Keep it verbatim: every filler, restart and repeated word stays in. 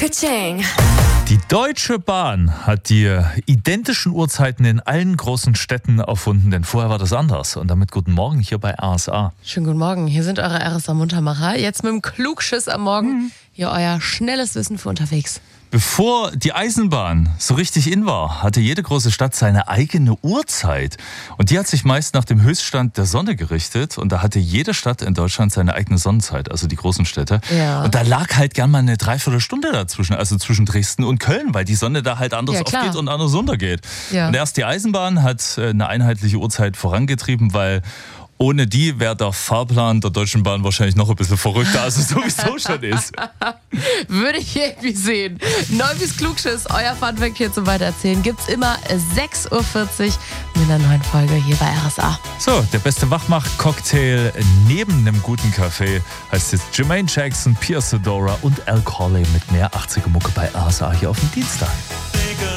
Ka-ching. Die Deutsche Bahn hat die identischen Uhrzeiten in allen großen Städten erfunden, denn vorher war das anders. Und damit guten Morgen hier bei R S A. Schönen guten Morgen, hier sind eure R S A-Muntermacher. Jetzt mit dem Klugschiss am Morgen. Mhm. Hier euer schnelles Wissen für unterwegs. Bevor die Eisenbahn so richtig in war, hatte jede große Stadt seine eigene Uhrzeit. Und die hat sich meist nach dem Höchststand der Sonne gerichtet. Und da hatte jede Stadt in Deutschland seine eigene Sonnenzeit, also die großen Städte. Ja. Und da lag halt gern mal eine Dreiviertelstunde dazwischen, also zwischen Dresden und Köln, weil die Sonne da halt anders Ja, aufgeht und anders untergeht. Ja. Und erst die Eisenbahn hat eine einheitliche Uhrzeit vorangetrieben, weil ohne die wäre der Fahrplan der Deutschen Bahn wahrscheinlich noch ein bisschen verrückter, als es sowieso schon ist. Würde ich irgendwie sehen. Neubis Klugschiss, euer Funfact hier zum Weitererzählen, gibt's immer sechs Uhr vierzig mit einer neuen Folge hier bei R S A. So, der beste Wachmach-Cocktail neben einem guten Kaffee heißt jetzt Jermaine Jackson, Pia Sedora und Al Corley mit mehr achtziger Mucke bei R S A hier auf dem Dienstag.